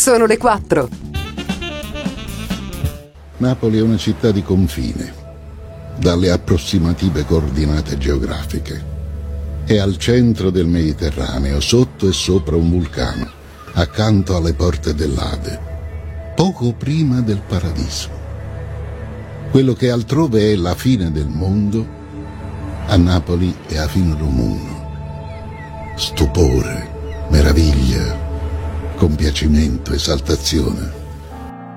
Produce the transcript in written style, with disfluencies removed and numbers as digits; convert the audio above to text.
Sono le 4. Napoli è una città di confine, dalle approssimative coordinate geografiche. È al centro del Mediterraneo, sotto e sopra un vulcano, accanto alle porte dell'Ade, poco prima del paradiso. Quello che altrove è la fine del mondo, a Napoli è a fin romuno. Stupore, meraviglia, compiacimento, esaltazione.